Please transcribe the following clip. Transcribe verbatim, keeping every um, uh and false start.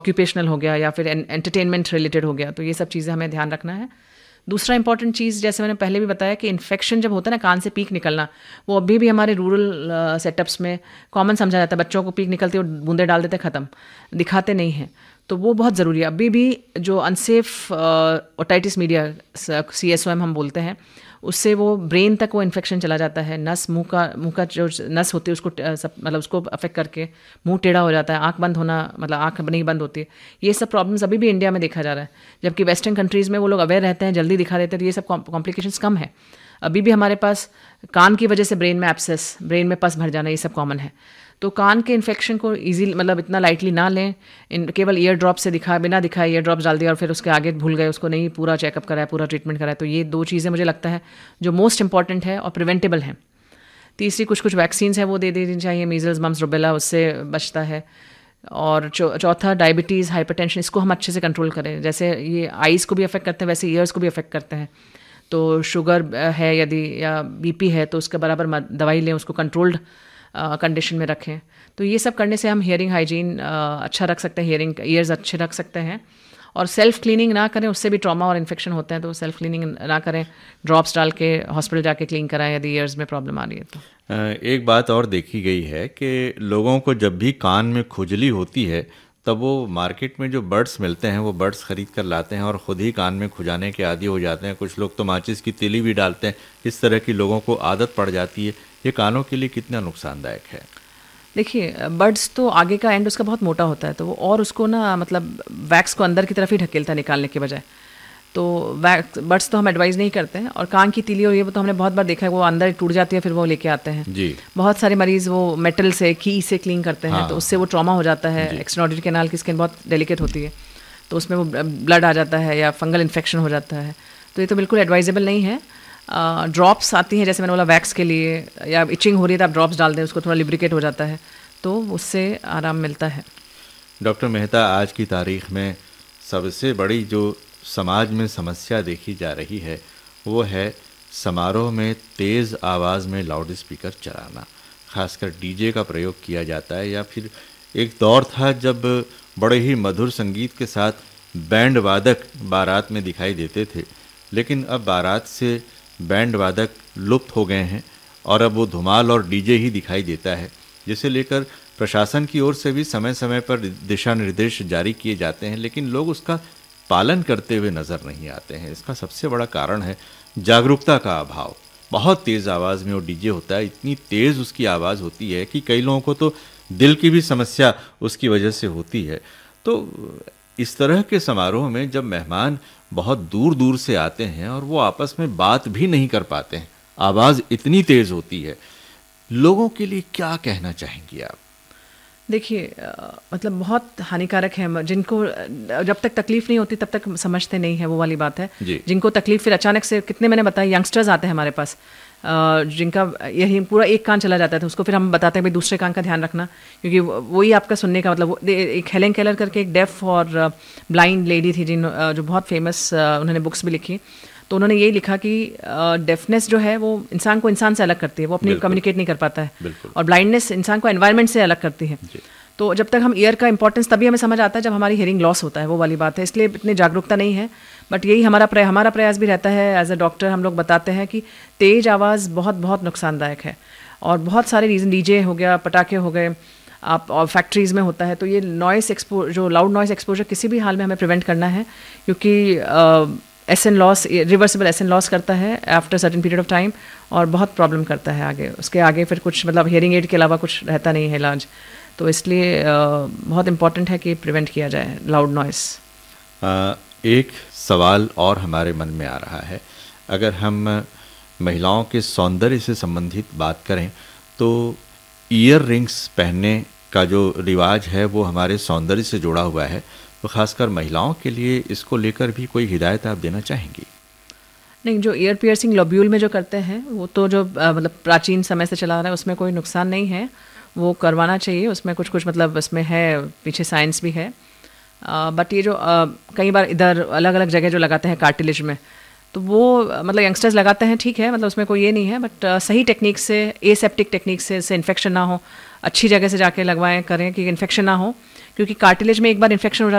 Occupational हो गया या फिर एंटरटेनमेंट रिलेटेड हो गया, तो ये सब चीज़ें हमें ध्यान रखना है। दूसरा इंपॉर्टेंट चीज़, जैसे मैंने पहले भी बताया कि इन्फेक्शन जब होता है ना, कान से पीक निकलना, वो अभी भी हमारे रूरल सेटअप्स में कॉमन समझा जाता है। बच्चों को पीक निकलती है, बूंदे डाल देते, ख़त्म, दिखाते नहीं हैं। तो वो बहुत ज़रूरी है। अभी भी जो unsafe otitis media, C S O M हम बोलते हैं, उससे वो ब्रेन तक वो इन्फेक्शन चला जाता है। नस मुंह का मुंह का जो नस होती है उसको सब मतलब उसको अफेक्ट करके मुंह टेढ़ा हो जाता है, आंख बंद होना, मतलब आंख नहीं बंद होती है। ये सब प्रॉब्लम्स अभी भी इंडिया में देखा जा रहा है, जबकि वेस्टर्न कंट्रीज़ में वो लोग अवेयर रहते हैं, जल्दी दिखा देते हैं, तो ये सब कॉम्प्लिकेशंस कम है। अभी भी हमारे पास कान की वजह से ब्रेन में एब्सेस, ब्रेन में पस भर जाना, ये सब कॉमन है। तो कान के इन्फेक्शन को इजी मतलब इतना लाइटली ना लें। इन केवल ईयर ड्रॉप से दिखा बिना दिखाए ईयर ड्रॉप्स डाल दिया और फिर उसके आगे भूल गए, उसको नहीं पूरा चेकअप कराया, पूरा ट्रीटमेंट कराया। तो ये दो चीज़ें मुझे लगता है जो मोस्ट इंपॉर्टेंट है और प्रिवेंटेबल हैं। तीसरी कुछ कुछ वैक्सीन्स हैं, वो दे देनी चाहिए, मीजल्स मम्स रुबेला, उससे बचता है। और चौ, चौथा डायबिटीज़, हाइपरटेंशन, इसको हम अच्छे से कंट्रोल करें। जैसे ये आइज़ को भी अफेक्ट करते हैं, वैसे ईयर्स को भी अफेक्ट करते हैं। तो शुगर है यदि या बीपी है तो उसके बराबर दवाई लें, उसको कंट्रोल्ड कंडीशन में रखें। तो ये सब करने से हम हियरिंग हाइजीन अच्छा रख सकते हैं, हियरिंग ईयर्स अच्छे रख सकते हैं। और सेल्फ क्लीनिंग ना करें, उससे भी ट्रॉमा और इन्फेक्शन होते हैं। तो सेल्फ क्लीनिंग ना करें, ड्रॉप्स डाल के हॉस्पिटल जाके क्लीन कराएं यदि ईयर्स में प्रॉब्लम आ रही है तो। एक बात और देखी गई है कि लोगों को जब भी कान में खुजली होती है तब वो मार्केट में जो बड्स मिलते हैं वो बड्स खरीद कर लाते हैं और ख़ुद ही कान में खुजाने के आदी हो जाते हैं। कुछ लोग तो माचिस की तीली भी डालते हैं। इस तरह की लोगों को आदत पड़ जाती है। ये कानों के लिए कितना नुकसानदायक है? देखिए, बड्स तो आगे का एंड उसका बहुत मोटा होता है, तो वो और उसको ना मतलब वैक्स को अंदर की तरफ ही ढकेलता है निकालने के बजाय। तो वैक्स बड्स तो हम एडवाइज़ नहीं करते हैं। और कान की तीली और ये वो तो हमने बहुत बार देखा है, वो अंदर टूट जाती है, फिर वो लेके आते हैं जी। बहुत सारे मरीज़ वो मेटल से, की से क्लीन करते हैं। हाँ, तो उससे वो ट्रॉमा हो जाता है। एक्सटेनोइडल कैनाल की स्किन बहुत डेलिकेट होती है, तो उसमें वो ब्लड आ जाता है या फंगल इन्फेक्शन हो जाता है। तो ये तो बिल्कुल एडवाइजेबल नहीं है। ड्रॉप्स आती हैं, जैसे मैंने बोला वैक्स के लिए, या इचिंग हो रही है तो आप ड्रॉप्स डाल दें, उसको थोड़ा लिब्रिकेट हो जाता है, तो उससे आराम मिलता है। डॉक्टर मेहता, आज की तारीख में सबसे बड़ी जो समाज में समस्या देखी जा रही है वो है समारोह में तेज़ आवाज़ में लाउड स्पीकर चलाना, खासकर डीजे का प्रयोग किया जाता है। या फिर एक दौर था जब बड़े ही मधुर संगीत के साथ बैंड वादक बारात में दिखाई देते थे, लेकिन अब बारात से बैंड वादक लुप्त हो गए हैं और अब वो धुमाल और डीजे ही दिखाई देता है, जिसे लेकर प्रशासन की ओर से भी समय समय पर दिशा निर्देश जारी किए जाते हैं, लेकिन लोग उसका पालन करते हुए नज़र नहीं आते हैं। इसका सबसे बड़ा कारण है जागरूकता का अभाव। बहुत तेज़ आवाज़ में वो डीजे होता है, इतनी तेज़ उसकी आवाज़ होती है कि कई लोगों को तो दिल की भी समस्या उसकी वजह से होती है। तो इस तरह के समारोह में जब मेहमान बहुत दूर दूर से आते हैं और वो आपस में बात भी नहीं कर पाते हैं, आवाज़ इतनी तेज़ होती है, लोगों के लिए क्या कहना चाहेंगी आप? देखिए, मतलब बहुत हानिकारक है। जिनको जब तक तकलीफ नहीं होती तब तक समझते नहीं है, वो वाली बात है। जिनको तकलीफ फिर अचानक से, कितने मैंने बताया यंगस्टर्स आते हैं हमारे पास, जिनका यही पूरा एक कान चला जाता है, तो उसको फिर हम बताते हैं भाई दूसरे कान का ध्यान रखना, क्योंकि वही आपका सुनने का मतलब। एक हेलेन केलर करके एक डेफ और ब्लाइंड लेडी थी, जिन जो बहुत फेमस, उन्होंने बुक्स भी लिखी। तो उन्होंने यही लिखा कि डेफनेस जो है वो इंसान को इंसान से अलग करती है, वो अपनी कम्युनिकेट नहीं कर पाता है। और ब्लाइंडनेस इंसान को एनवायरनमेंट से अलग करती है। तो जब तक हम ईयर का इंपॉर्टेंस तभी हमें समझ आता है जब हमारी हियरिंग लॉस होता है, वो वाली बात है। इसलिए इतनी जागरूकता नहीं है, बट यही हमारा प्रयास हमारा प्रयास भी रहता है। एज अ डॉक्टर हम लोग बताते हैं कि तेज़ आवाज़ बहुत बहुत नुकसानदायक है। और बहुत सारे रीज़न, डीजे हो गया, पटाखे हो गए, आप और फैक्ट्रीज़ में होता है, तो ये नॉइस एक्सपो जो लाउड नॉइस एक्सपोजर किसी भी हाल में हमें प्रिवेंट करना है, क्योंकि S N loss, reversible S N loss करता है after certain period of time, और बहुत प्रॉब्लम करता है आगे। उसके आगे फिर कुछ मतलब हियरिंग एड के अलावा कुछ रहता नहीं है इलाज। तो इसलिए बहुत इम्पॉर्टेंट है कि प्रिवेंट किया जाए लाउड नॉइस। एक सवाल और हमारे मन में आ रहा है, अगर हम महिलाओं के सौंदर्य से संबंधित बात करें तो ईयर रिंग्स पहनने का जो रिवाज है वो हमारे सौंदर्य से जुड़ा हुआ है, तो ख़ासकर महिलाओं के लिए इसको लेकर भी कोई हिदायत आप देना चाहेंगी? नहीं, जो ईयर पियर्सिंग लोब्यूल में जो करते हैं वो तो जो आ, मतलब प्राचीन समय से चला आ रहा है, उसमें कोई नुकसान नहीं है, वो करवाना चाहिए। उसमें कुछ कुछ मतलब इसमें है, पीछे साइंस भी है। बट ये जो आ, कई बार इधर अलग अलग जगह जो लगाते हैं कार्टिलेज में, तो वो मतलब यंगस्टर्स लगाते हैं, ठीक है, मतलब उसमें कोई ये नहीं है, बट uh, सही टेक्निक से, एसेप्टिक टेक्निक से, इससे इन्फेक्शन ना हो, अच्छी जगह से जाके लगवाएं, करें कि इन्फेक्शन ना हो, क्योंकि कार्टिलेज में एक बार इन्फेक्शन हो जाता है